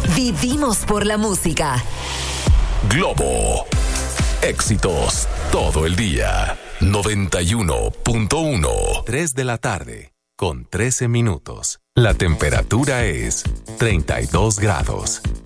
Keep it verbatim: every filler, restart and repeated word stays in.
Vivimos por la música. Globo. Éxitos todo el día. noventa y uno punto uno. tres de la tarde, con trece minutos. La temperatura es treinta y dos grados.